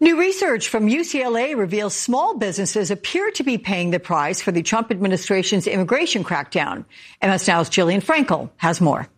New research from UCLA reveals small businesses appear to be paying the price for the Trump administration's immigration crackdown. MS Now's Jillian Frankel has more.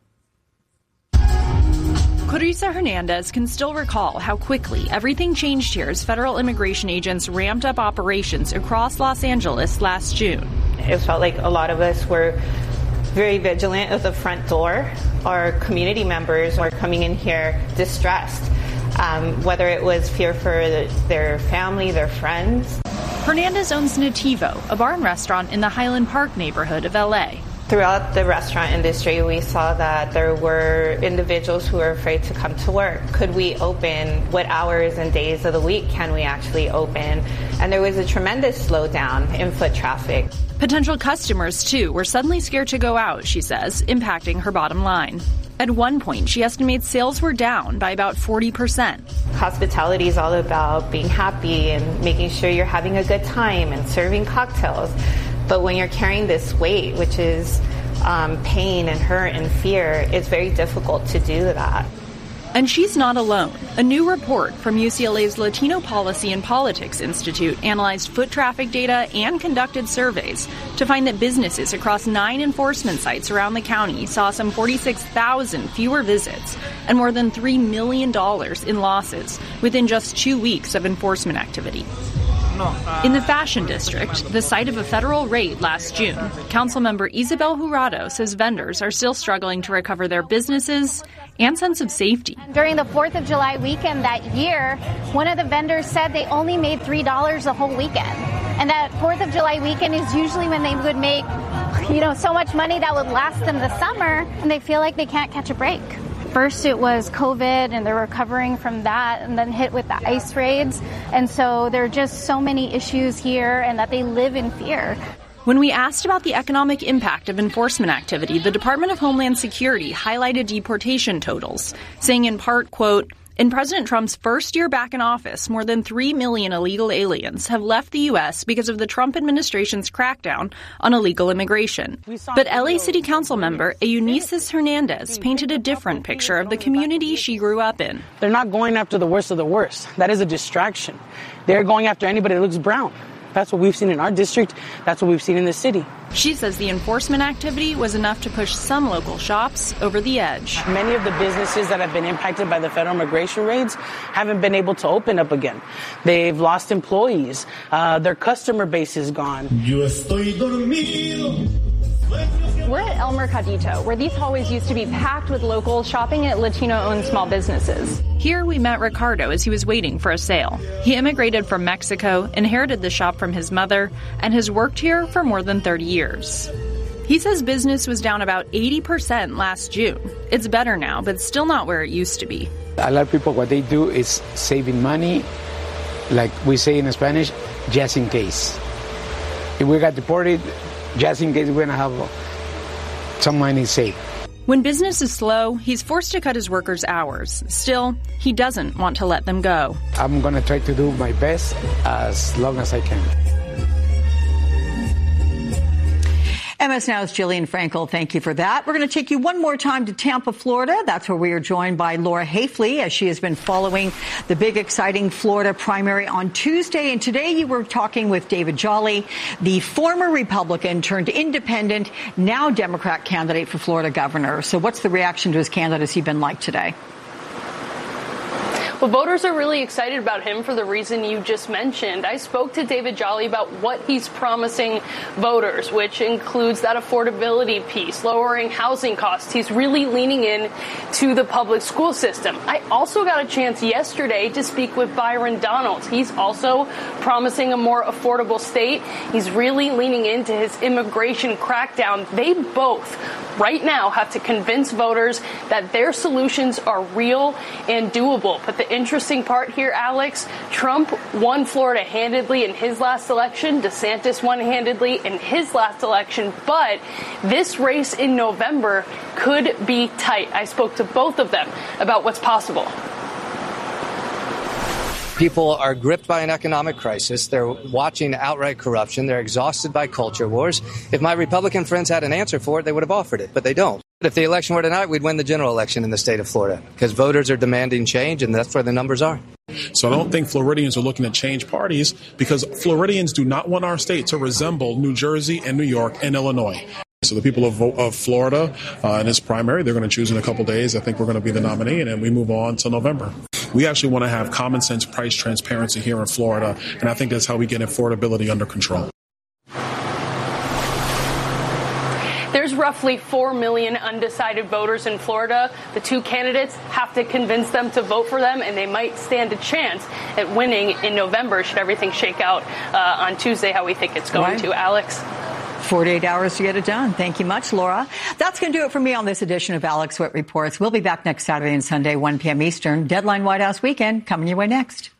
Clarissa Hernandez can still recall how quickly everything changed here as federal immigration agents ramped up operations across Los Angeles last June. It felt like a lot of us were very vigilant of the front door. Our community members were coming in here distressed, whether it was fear for their family, their friends. Hernandez owns Nativo, a bar and restaurant in the Highland Park neighborhood of L.A. Throughout the restaurant industry, we saw that there were individuals who were afraid to come to work. Could we open? What hours and days of the week can we actually open? And there was a tremendous slowdown in foot traffic. Potential customers, too, were suddenly scared to go out, she says, impacting her bottom line. At one point, she estimates sales were down by about 40%. Hospitality is all about being happy and making sure you're having a good time and serving cocktails. But when you're carrying this weight, which is pain and hurt and fear, it's very difficult to do that. And she's not alone. A new report from UCLA's Latino Policy and Politics Institute analyzed foot traffic data and conducted surveys to find that businesses across 9 enforcement sites around the county saw some 46,000 fewer visits and more than $3 million in losses within just 2 weeks of enforcement activity. In the Fashion District, the site of a federal raid last June, Councilmember Isabel Jurado says vendors are still struggling to recover their businesses and sense of safety. During the 4th of July weekend that year, one of the vendors said they only made $3 the whole weekend. And that 4th of July weekend is usually when they would make, so much money that would last them the summer, and they feel like they can't catch a break. First it was COVID and they're recovering from that, and then hit with the ICE raids. And so there are just so many issues here and that they live in fear. When we asked about the economic impact of enforcement activity, the Department of Homeland Security highlighted deportation totals, saying in part, quote, in President Trump's first year back in office, more than 3 million illegal aliens have left the U.S. because of the Trump administration's crackdown on illegal immigration. But L.A. City Council member Eunices Hernandez painted a different picture of the community she grew up in. They're not going after the worst of the worst. That is a distraction. They're going after anybody that looks brown. That's what we've seen in our district. That's what we've seen in the city. She says the enforcement activity was enough to push some local shops over the edge. Many of the businesses that have been impacted by the federal immigration raids haven't been able to open up again. They've lost employees. Their customer base is gone. We're at El Mercadito, where these hallways used to be packed with locals shopping at Latino-owned small businesses. Here we met Ricardo as he was waiting for a sale. He immigrated from Mexico, inherited the shop from his mother, and has worked here for more than 30 years. He says business was down about 80% last June. It's better now, but still not where it used to be. A lot of people, what they do is saving money, like we say in Spanish, just in case. If we got deported, just in case we're going to have some money saved. When business is slow, he's forced to cut his workers' hours. Still, he doesn't want to let them go. I'm going to try to do my best as long as I can. MS Now's Jillian Frankel, thank you for that. We're going to take you one more time to Tampa, Florida. That's where we are joined by Laura Hafley, as she has been following the big, exciting Florida primary on Tuesday. And today you were talking with David Jolly, the former Republican turned independent, now Democrat candidate for Florida governor. So what's the reaction to his candidacy been like today? Well, voters are really excited about him for the reason you just mentioned. I spoke to David Jolly about what he's promising voters, which includes that affordability piece, lowering housing costs. He's really leaning in to the public school system. I also got a chance yesterday to speak with Byron Donalds. He's also promising a more affordable state. He's really leaning into his immigration crackdown. They both right now have to convince voters that their solutions are real and doable. But the interesting part here, Alex, Trump won Florida handedly in his last election. DeSantis won handedly in his last election. But this race in November could be tight. I spoke to both of them about what's possible. People are gripped by an economic crisis. They're watching outright corruption. They're exhausted by culture wars. If my Republican friends had an answer for it, they would have offered it, but they don't. If the election were tonight, we'd win the general election in the state of Florida because voters are demanding change, and that's where the numbers are. So I don't think Floridians are looking to change parties because Floridians do not want our state to resemble New Jersey and New York and Illinois. So the people of Florida in this primary, they're going to choose in a couple days. I think we're going to be the nominee, and then we move on to November. We actually want to have common sense price transparency here in Florida, and I think that's how we get affordability under control. There's roughly 4 million undecided voters in Florida. The two candidates have to convince them to vote for them, and they might stand a chance at winning in November should everything shake out on Tuesday how we think it's going to. Alex? 48 hours to get it done. Thank you much, Laura. That's going to do it for me on this edition of Alex Witt Reports. We'll be back next Saturday and Sunday, 1 p.m. Eastern. Deadline White House Weekend coming your way next.